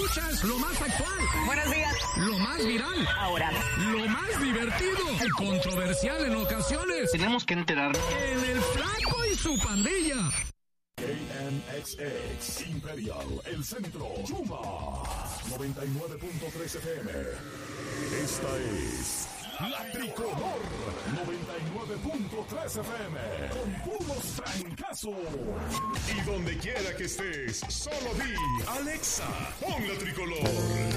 escuchas lo más actual. Buenos días. Lo más viral. Ahora. Lo más divertido y controversial en ocasiones. Tenemos que enterar. En El Flaco y su pandilla. KNXX Imperial, El Centro, Chuma 99.3 FM. Esta es La Tricolor 99.3 FM con puros trancazos. Y donde quiera que estés, solo di Alexa, pon La Tricolor.